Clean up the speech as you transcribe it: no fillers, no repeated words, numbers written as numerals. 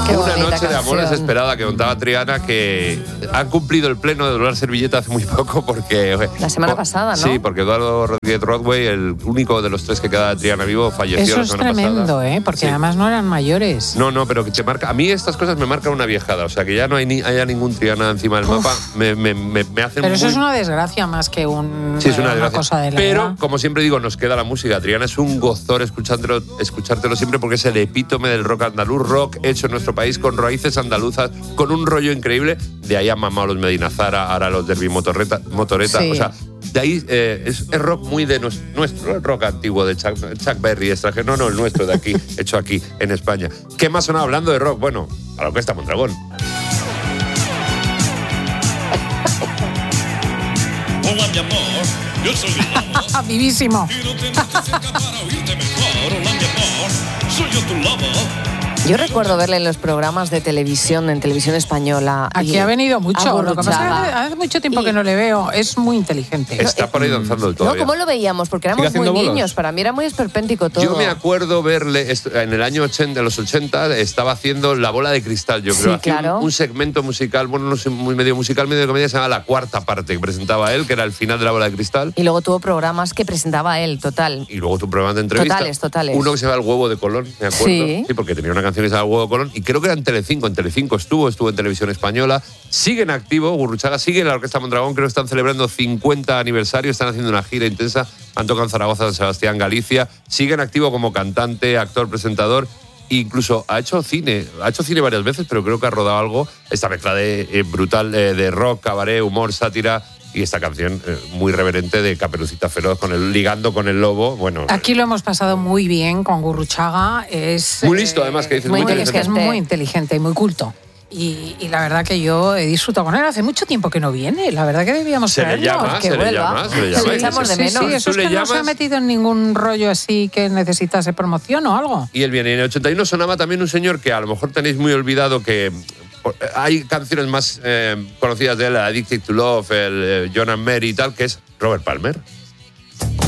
Una noche de amor desesperada que contaba Triana, que han cumplido el pleno de doblar servilleta hace muy poco porque... La semana pasada, ¿no? Sí, porque Eduardo Rodríguez Rodway, el único de los tres que queda de Triana vivo, falleció la semana pasada. Eso es tremendo, porque además no eran mayores. No, pero que te marca... A mí estas cosas me marcan una viejada, o sea, que ya no haya ningún Triana encima del mapa, me hacen Pero eso es una desgracia más que una cosa de la Pero, edad. como siempre digo, nos queda la música. Triana es un gozor escuchártelo siempre porque es el epítome del rock andaluz, rock hecho en nuestro país con raíces andaluzas, con un rollo increíble. De ahí han mamado los Medina Zara, ahora los Derby Motoreta. Sí. O sea, de ahí es rock muy de nuestro, el rock antiguo de Chuck Berry, extranjero. No, el nuestro de aquí, hecho aquí en España. ¿Qué más sonaba hablando de rock? Bueno, a la Orquesta Mondragón. Hola, mi amor, yo soy el lobo. Vivísimo. Y no tienes que cerca para oírte mejor. Hola, mi amor, soy yo tu lobo. Yo recuerdo verle en los programas de televisión, en televisión española. Aquí ha venido mucho. Lo que pasa es que hace mucho tiempo que no le veo. Es muy inteligente. Está por ahí danzando el todo. No, ¿cómo lo veíamos? Porque éramos muy niños. Para mí era muy esperpéntico todo. Yo me acuerdo verle en el año 80, en los 80, estaba haciendo La Bola de Cristal, yo creo. Sí, claro. Un segmento musical, bueno, no sé, medio musical, medio de comedia, se llama La Cuarta Parte, que presentaba él, que era el final de La Bola de Cristal. Y luego tuvo programas que presentaba él, total. Y luego tuvo programas de entrevista. Totales. Uno que se llama El Huevo de Colón, me acuerdo. Sí. Sí, porque tenía una canción que se llama El Huevo de Colón. Y creo que era en Telecinco. En Telecinco estuvo en Televisión Española. Sigue en activo, Gurruchaga sigue en la Orquesta Mondragón. Creo que están celebrando 50 aniversario. Están haciendo una gira intensa. Han tocado en Zaragoza, San Sebastián, Galicia. Sigue en activo como cantante, actor, presentador. Incluso ha hecho cine varias veces, pero creo que ha rodado algo. Esta mezcla brutal de rock, cabaret, humor, sátira. Y esta canción muy reverente de Caperucita Feroz, ligando con el lobo. Bueno, aquí lo hemos pasado muy bien con Gurruchaga. Es muy listo, además, que dices. Muy inteligente. Es muy inteligente y muy culto. Y la verdad que yo he disfrutado con él. Hace mucho tiempo que no viene. La verdad que debíamos traerlo. Se le llama. Le echamos de menos. Sí, eso es que no se ha metido en ningún rollo así que necesitase promoción o algo. Y él viene. En el 81 sonaba también un señor que a lo mejor tenéis muy olvidado, que hay canciones más conocidas de él, Addicted to Love, el John and Mary y tal, que es Robert Palmer.